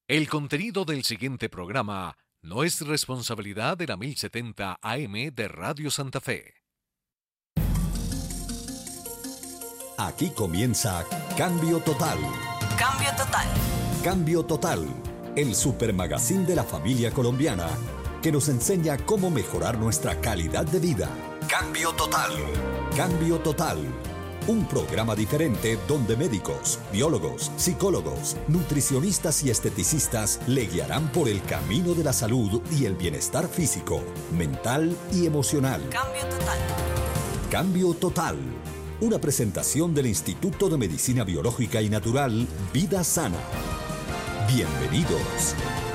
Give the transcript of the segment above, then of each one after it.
El contenido del siguiente programa no es responsabilidad de la 1070 AM de Radio Santa Fe. Aquí comienza Cambio Total. Cambio Total. Cambio Total, el supermagazín de la familia colombiana que nos enseña cómo mejorar nuestra calidad de vida. Cambio Total. Cambio Total. Un programa diferente donde médicos, biólogos, psicólogos, nutricionistas y esteticistas le guiarán por el camino de la salud y el bienestar físico, mental y emocional. Cambio Total. Cambio Total. Una presentación del Instituto de Medicina Biológica y Natural Vida Sana. Bienvenidos.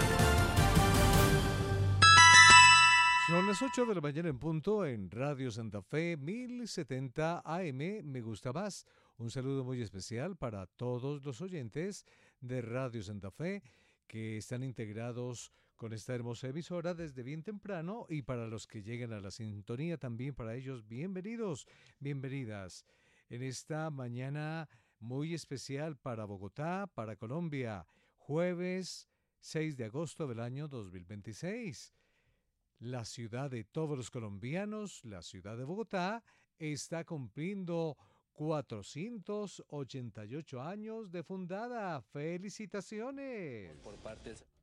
Son las 8 de la mañana en punto en Radio Santa Fe 1070 AM. Me gusta más. Un saludo muy especial para todos los oyentes de Radio Santa Fe que están integrados con esta hermosa emisora desde bien temprano, y para los que lleguen a la sintonía también, para ellos bienvenidos, bienvenidas en esta mañana muy especial para Bogotá, para Colombia, jueves 6 de agosto del año 2026. La ciudad de todos los colombianos, la ciudad de Bogotá, está cumpliendo 488 años de fundada. ¡Felicitaciones!